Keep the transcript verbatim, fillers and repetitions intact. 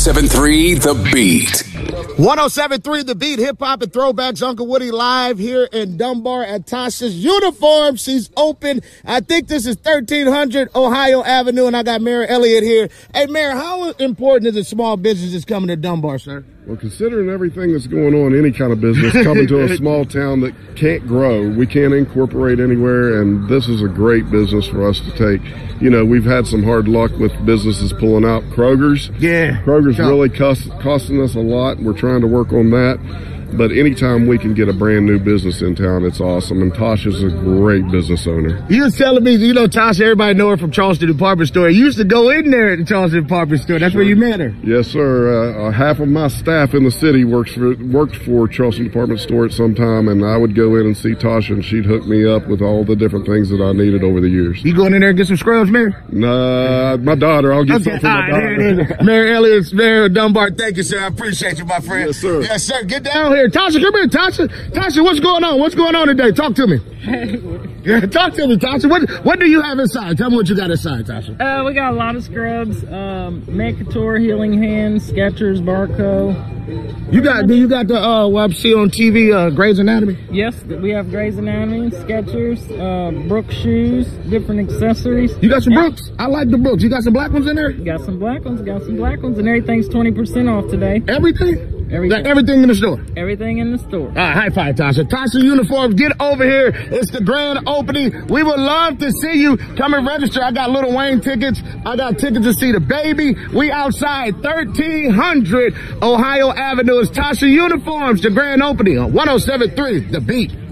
seven three The Beat. one oh seven point three The Beat, hip hop and throwbacks. Uncle Woody live here in Dunbar at Tasha's Uniform. She's open. I think this is thirteen hundred Ohio Avenue, and I got Mayor Elliott here. Hey, Mayor, how important is it small businesses coming to Dunbar, sir? Well, considering everything that's going on, any kind of business coming to a small town that can't grow, we can't incorporate anywhere, and this is a great business for us to take. You know, we've had some hard luck with businesses pulling out. Kroger's. Yeah. Kroger's really cost, costing us a lot. We're trying to work on that. But anytime we can get a brand new business in town, it's awesome. And Tasha's a great business owner. You was telling me, you know, Tasha, everybody know her from Charleston Department Store. You used to go in there at the Charleston Department Store. That's sure. where you met her. Yes, sir. Uh, uh, half of my staff in the city works for, worked for Charleston Department Store at some time, and I would go in and see Tasha, and she'd hook me up with all the different things that I needed over the years. You going in there and get some scrubs, Mayor? Nah, my daughter. I'll get Okay. something for my All right, daughter. there it is. Mayor Elliott, Mayor Dunbar, thank you, sir. I appreciate you, my friend. Yes, sir. Yes, sir. Get down here. Tasha, come here, Tasha. Tasha, what's going on? What's going on today? Talk to me. Yeah, talk to me, Tasha. What what do you have inside? Tell me what you got inside, Tasha. Uh, we got a lot of scrubs, um, Mecator, Healing Hands, Skechers, Barco. You got, do you got the, uh, what I see on T V, uh, Grey's Anatomy? Yes, we have Grey's Anatomy, Skechers, uh, Brooks shoes, different accessories. You got some Brooks? I like the Brooks. You got some black ones in there? Got some black ones, got some black ones, and everything's twenty percent off today. Everything? Everything. Like everything in the store? Everything in the store. All right, high five, Tasha. Tasha Uniforms, get over here. It's the grand opening. We would love to see you. Come and register. I got Lil Wayne tickets. I got tickets to see the baby. We outside thirteen hundred Ohio Avenue. It's Tasha Uniforms, the grand opening on one oh seven point three The Beat.